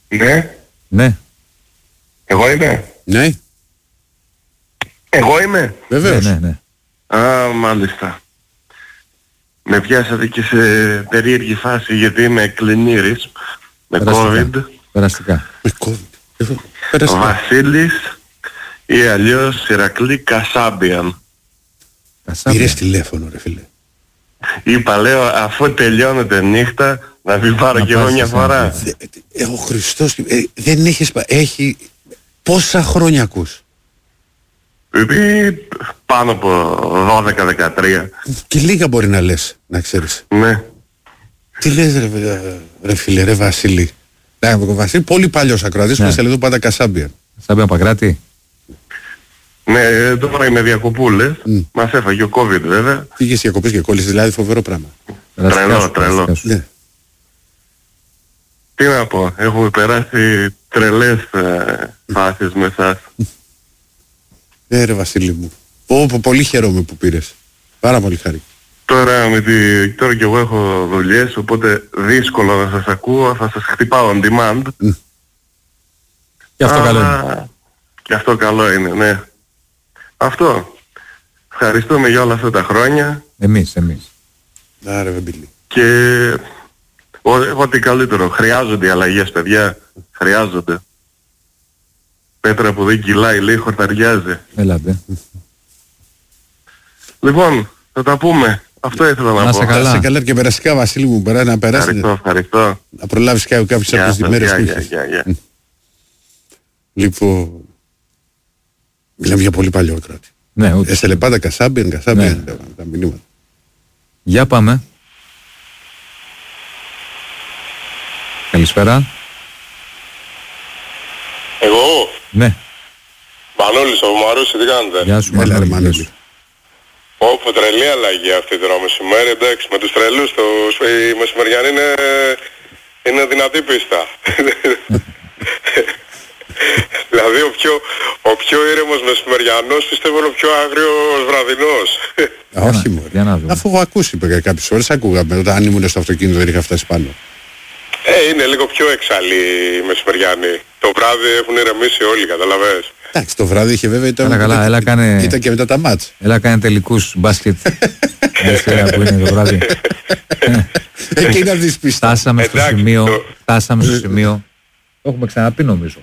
Ναι. Ναι. Εγώ είμαι. Ναι. Εγώ είμαι. Βεβαίως. Ναι. Α, μάλιστα. Με πιάσατε και σε περίεργη φάση γιατί είμαι κλινήρης με COVID. Περαστικά. Με COVID. Περαστικά. Βασίλης ή αλλιώς Ηρακλή Κασάμπιαν. Πήρες τηλέφωνο ρε φίλε. Είπα, λέω, αφού τελειώνεται νύχτα να μην πάρω κι εγώ μια φορά. Ο Χριστός, δεν έχεις έχει πόσα χρόνια ακούς? Πάνω από 12-13. Και λίγα μπορεί να λες, να ξέρεις. Ναι. Τι λες ρε φίλε, ρε Βασίλη? Βασίλη, πολύ παλιός ακροατής, που σε λέω πάντα Κασάμπιαν. Κασάμπιαν Παγκράτη. Ναι, τώρα είναι διακοπούλες. Μας έφαγε ο COVID βέβαια. Πήγες διακοπές και κόλλησες, δηλαδή φοβερό πράγμα. Τρελό. Ναι. Τι να πω, έχουμε περάσει τρελές φάσεις με εσάς. Ρε Βασίλη μου. Πολύ χαίρομαι που πήρες. Πάρα πολύ χάρη. Τώρα κι εγώ έχω δουλειές, οπότε δύσκολο να σας ακούω, θα σας χτυπάω on demand. Και αυτό καλό είναι. Και αυτό καλό είναι, ναι. Αυτό. Ευχαριστούμε για όλα αυτά τα χρόνια. Εμείς. Άρα Βεμπίλη. Και ό,τι καλύτερο. Χρειάζονται οι αλλαγές, παιδιά. Χρειάζονται. Πέτρα που δεν κυλάει, λέει, χορταριάζει. Ελάτε. Λοιπόν, θα τα πούμε. Αυτό ήθελα να πω. Καλά. Σε καλά και περαστικά Βασίλη μου, να περάσει. Ευχαριστώ. Να προλάβεις κάποιες από τις ημέρες που είχες. Λοιπόν, μιλάμε για πολύ παλιό κράτη. Ναι, ούτε. Έστελε πάντα Κασάμπιαν, τα μηνύματα. Για πάμε. Καλησπέρα. Εγώ. Ναι. Μανώλης από Μαρούσι, τι κάνετε? Γεια σου Μανώλη. Όπου τρελή αλλαγή αυτή τώρα μεσημέρι, εντάξει, με τους τρελούς, η μεσημεριανή είναι δυνατή πίστα. Δηλαδή ο πιο ήρεμος μεσημεριανός πιστεύω είναι ο πιο άγριος βραδινός. Όχι μωρέ. Αφού έχω ακούσει κάποιες ώρες, άκουγα αν ήμουν στο αυτοκίνητο δεν είχα φτάσει πάνω. Είναι λίγο πιο εξαλή η μεσημεριανή. Το βράδυ έχουν ηρεμήσει όλοι, καταλαβαίνεις. Εντάξει, το βράδυ είχε βέβαια ήταν και μετά τα μάτς. Έλα κάνε τελικούς μπάσκετ. Που είναι το βράδυ. Εκεί να δεις πίστα. Φτάσαμε στο σημείο. Το έχουμε ξαναπεί νομίζω.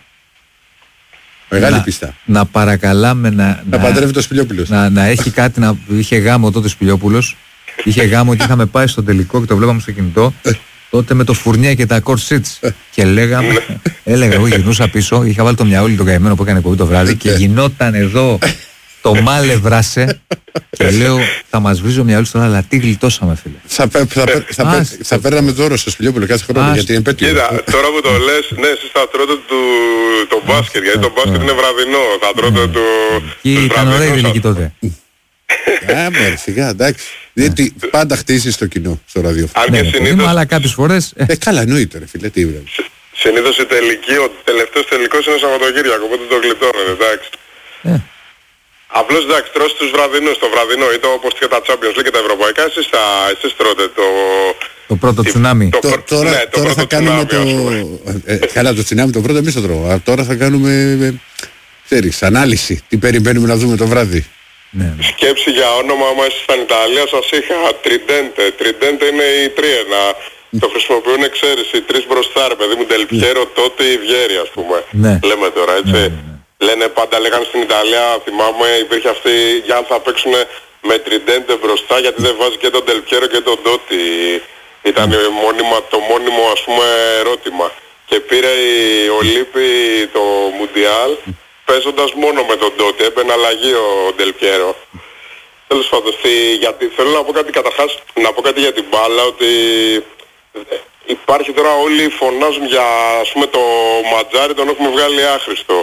Μεγάλη πίστα. Να παρακαλάμε να παντρεύει το Σπηλιόπουλος. Να έχει κάτι να... Είχε γάμο τότε ο Σπηλιόπουλος. Είχε γάμο και είχαμε πάει στο τελικό και το βλέπαμε στο κινητό. Τότε με το φουρνιά και τα court seats. Και έλεγα εγώ γυρνούσα πίσω, είχα βάλει το Μιαόλι τον καημένο που έκανε εκπομπή το βράδυ και γινόταν εδώ το μάλευράσε και λέω θα μας βρίζει ο Μιαόλις τώρα, αλλά τι γλιτώσαμε φίλε. Θα παίρναμε δώρο στο Σπηλιόπουλο κάθε χρόνο γιατί είναι επέτειο. Κοίτα, τώρα που το λες, ναι, εσείς θα τρώτε το μπάσκετ, γιατί το μπάσκετ είναι βραδινό, θα τρώτε το... Και ήταν ωραία η τελική τότε. Μωρέ, σιγά, εντάξει. Γιατί πάντα χτίζεις το κοινό στο ραδιόφωνο. Αν και συνήθως... αλλά κάποιες φορές... Καλά, εννοείται ρε φίλε, τι είδαμε. Συνήθως η τελική, ο τελευταίος τελικός είναι Σαββατοκύριακο, οπότε το γλιτώνετε, εντάξει. Απλώς εντάξει, τρως τους βραδινούς, το βραδινό, είτε όπως και τα Champions League και τα ευρωπαϊκά, εσείς τρώτε το πρώτο τσουνάμι. Τώρα θα κάνουμε το... Καλά, το τσουνάμι το πρώτο εμείς το τρώω. Τώρα θα κάνουμε, ξέρεις, ανάλυση. Τι περιμένουμε να δούμε το βράδυ. Σκέψη για όνομα, άμα είσαι στην Ιταλία σας είχα Tridente. Tridente είναι η τρίαινα. Το χρησιμοποιούν, ξέρεις, οι τρεις μπροστά, ρε παιδί μου, Τελπιέρο, τότε η Βιέρη, ας πούμε. Λέμε τώρα, έτσι. Λένε πάντα, λέγανε στην Ιταλία, θυμάμαι, υπήρχε αυτή, για αν θα παίξουν με Tridente μπροστά, γιατί δεν βάζει και τον Τελπιέρο και τον Ντότι. Ήταν το μόνιμο, ας πούμε, ερώτημα. Και πήρε η Ολύμπη το Μουντιάλ, παίζοντας μόνο με τον Ντότι, έμπαινε αλλαγή ο Ντελπιέρο. Τέλος πάντων, γιατί θέλω να πω κάτι καταρχάς, να πω κάτι για την μπάλα, ότι υπάρχει τώρα όλοι φωνάζουν για, ας πούμε, το Ματζάρι, τον έχουμε βγάλει άχρηστο.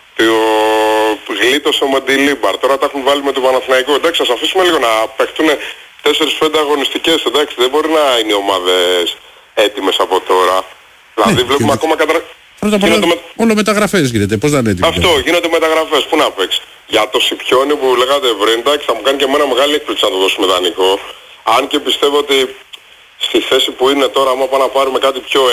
Το γλίτωσε με τη Λίμπαρ, τώρα τα έχουν βάλει με το Παναθηναϊκό. Εντάξει, ας αφήσουμε λίγο να παίχτουν 4-5 αγωνιστικές, εντάξει, δεν μπορεί να είναι οι ομάδες έτοιμες από τώρα. Δηλαδή βλέπουμε ακόμα Πρώτα απ' όλα όλο μεταγραφές γίνεται, πώς να είναι έτοιμοι. Αυτό, γίνονται μεταγραφές, πού να παίξει. Για το Σιπιόνι που λέγατε βρε, εντάξει, θα μου κάνει και εμένα μεγάλη έκπληξη να το δώσουμε δανεικό. Αν και πιστεύω ότι στη θέση που είναι τώρα, άμα πάμε να πάρουμε κάτι πιο